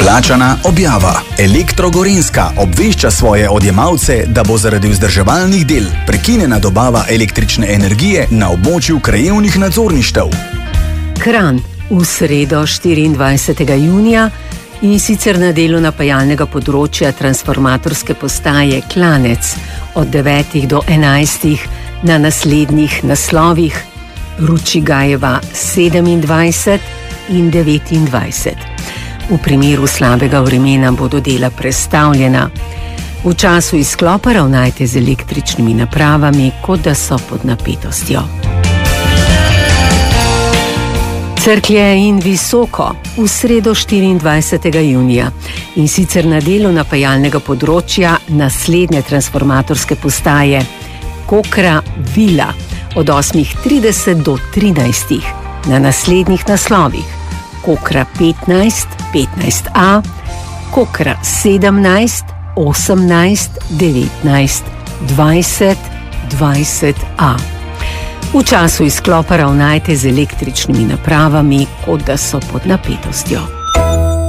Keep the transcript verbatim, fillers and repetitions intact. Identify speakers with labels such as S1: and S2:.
S1: Plačana objava. Elektro Gorenjska obvešča svoje odjemalce, da bo zaradi vzdrževalnih del prekinjena dobava električne energije na območju krajevnih nadzorništev.
S2: Kranj v sredo štiriindvajsetega junija in sicer na delu napajalnega področja transformatorske postaje Klanec od devetih do enajstih na naslednjih naslovih Ručigajeva sedemindvajset in devetindvajset. V primeru slabega vremena bodo dela prestavljena. V času izklopa ravnajte z električnimi napravami, kot da so pod napetostjo. Cerklje in Visoko v sredo štiriindvajsetega junija in sicer na delu napajalnega področja naslednje transformatorske postaje Kokra Vila od osmih trideset do trinajstih na naslednjih naslovih Kokra petnajst, petnajst A, Kokra sedemnajst, osemnajst, devetnajst, dvajset, dvajset A. V času izklopa ravnajte z električnimi napravami, kot da so pod napetostjo.